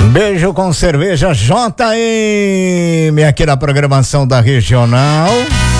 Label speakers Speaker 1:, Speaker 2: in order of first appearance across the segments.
Speaker 1: Beijo com cerveja JM aqui na programação da Regional.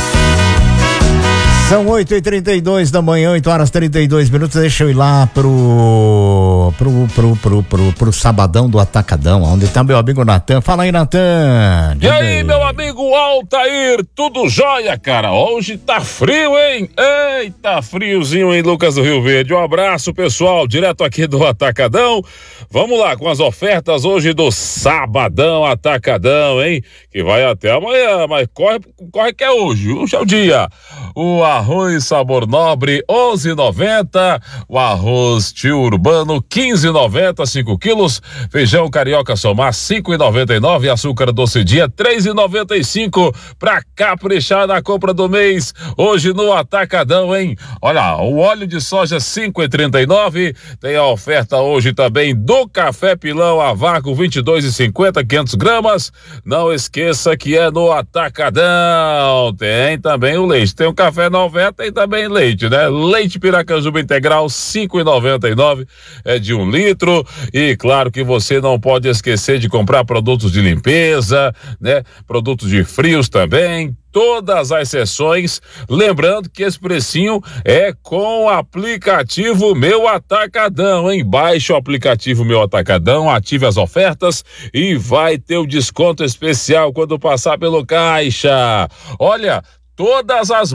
Speaker 1: São 8h32 da manhã, 8h32. Deixa eu ir lá pro sabadão do Atacadão, onde tá meu amigo Natan. Fala aí, Natan.
Speaker 2: E aí, meu amigo Altair, tudo jóia, cara? Hoje tá frio, hein? Eita, friozinho em Lucas do Rio Verde. Um abraço, pessoal, direto aqui do Atacadão. Vamos lá com as ofertas hoje do sabadão Atacadão, hein? Que vai até amanhã, mas corre que é hoje. Hoje é o dia. O arroz sabor nobre 11,90, o arroz tio urbano 15,90, 5 quilos, feijão carioca somar 5,99, açúcar doce dia 3,95, pra caprichar na compra do mês, hoje no Atacadão, hein? Olha, o óleo de soja 5,39, tem a oferta hoje também do café pilão a vácuo 22,50, 500 gramas, não esqueça que é no Atacadão, tem também o leite, tem o café 90 e também leite, né? Leite Piracanjuba integral 5,99 é de 1 litro e claro que você não pode esquecer de comprar produtos de limpeza, né? Produtos de frios também, todas as seções, lembrando que esse precinho é com o aplicativo Meu Atacadão, hein? Baixe o aplicativo Meu Atacadão, ative as ofertas e vai ter o desconto especial quando passar pelo caixa. Olha, todas as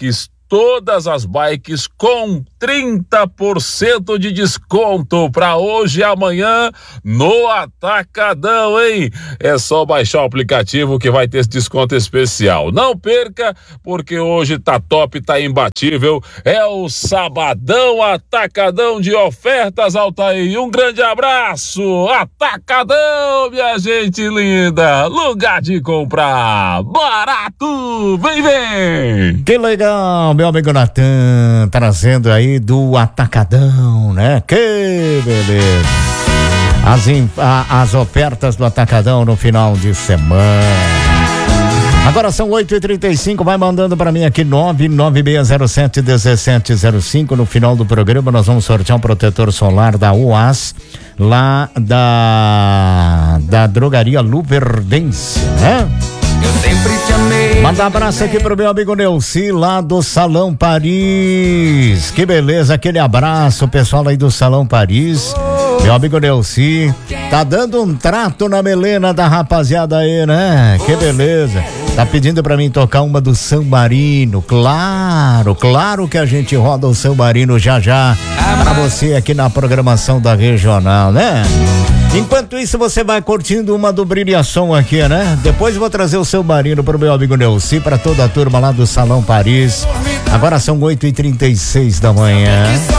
Speaker 2: bikes com 30% de desconto para hoje e amanhã no Atacadão, hein? É só baixar o aplicativo que vai ter esse desconto especial. Não perca, porque hoje tá top, tá imbatível. É o sabadão Atacadão de ofertas, Altair. Um grande abraço. Atacadão, minha gente linda. Lugar de comprar barato. Vem.
Speaker 1: Que legal, meu amigo Natan, trazendo aí do Atacadão, né? Que beleza. As ofertas do Atacadão no final de semana. Agora são 8h35, vai mandando pra mim aqui 99607-1705. No final do programa nós vamos sortear um protetor solar da UAS, lá da drogaria Luverdense, né?
Speaker 3: Eu sempre te amei.
Speaker 1: Manda um abraço aqui pro meu amigo Neuci, lá do Salão Paris. Que beleza, aquele abraço, pessoal aí do Salão Paris. Meu amigo Neuci, tá dando um trato na melena da rapaziada aí, né? Que beleza. Tá pedindo pra mim tocar uma do São Marino. Claro que a gente roda o São Marino já pra você aqui na programação da Regional, né? Enquanto isso, você vai curtindo uma do Brilhação aqui, né? Depois eu vou trazer o São Marino pro meu amigo Neuci, pra toda a turma lá do Salão Paris. Agora são 8h36 da manhã.